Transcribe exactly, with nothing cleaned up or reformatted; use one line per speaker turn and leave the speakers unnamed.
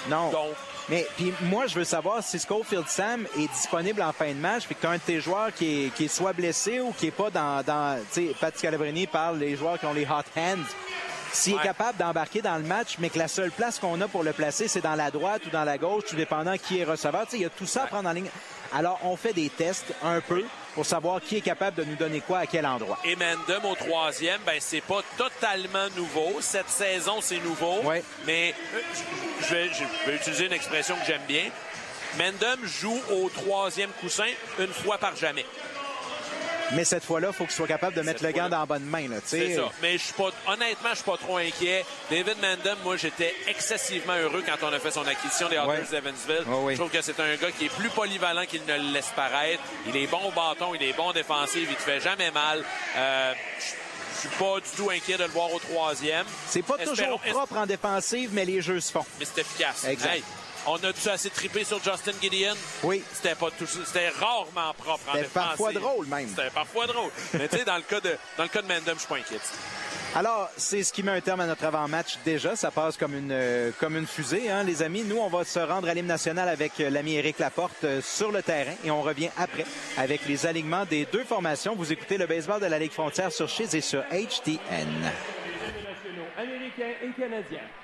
Non.
Donc,
mais puis moi, je veux savoir si Schofield Sam est disponible en fin de match puis que tu as un de tes joueurs qui est, qui est soit blessé ou qui est pas dans... dans tu sais, Pat Scalabrini parle des joueurs qui ont les hot hands. S'il
ouais.
est capable d'embarquer dans le match, mais que la seule place qu'on a pour le placer, c'est dans la droite ou dans la gauche, tout dépendant qui est receveur. Tu sais, il y a tout ça à prendre en ligne. Alors, on fait des tests un peu pour savoir qui est capable de nous donner quoi à quel endroit.
Et Mendham au troisième, ben c'est pas totalement nouveau. Cette saison, c'est nouveau.
Ouais.
Mais je vais, je vais utiliser une expression que j'aime bien. Mendham joue au troisième coussin une fois par jamais.
Mais cette fois-là, il faut qu'il soit capable de mettre
Cette
le gant
fois-là.
dans la bonne main. Là,
c'est ça. Mais je suis pas, honnêtement, je suis pas trop inquiet. David Mendham, moi, j'étais excessivement heureux quand on a fait son acquisition des Otters
ouais.
d'Evansville.
Oh, oui.
Je trouve que c'est un gars qui est plus polyvalent qu'il ne le laisse paraître. Il est bon au bâton, il est bon défensif, il te fait jamais mal. Euh, je suis pas du tout inquiet de le voir au troisième.
C'est pas
Espérons,
toujours propre en défensive, mais les jeux se font.
Mais c'est efficace.
Exact.
Hey, on a-tu assez trippé sur Justin Gideon?
Oui.
C'était pas tout, c'était rarement propre en
C'était
défensive.
parfois drôle, même.
C'était parfois drôle. Mais tu sais, dans le cas de, dans le cas de Mendham, je suis pas inquiet.
Alors, c'est ce qui met un terme à notre avant-match déjà. Ça passe comme une, euh, comme une fusée, hein, les amis. Nous, on va se rendre à l'hymne national avec euh, l'ami Éric Laporte euh, sur le terrain et on revient après avec les alignements des deux formations. Vous écoutez le baseball de la Ligue Frontière sur Chiz et sur H T N.
Nationaux américains et canadiens.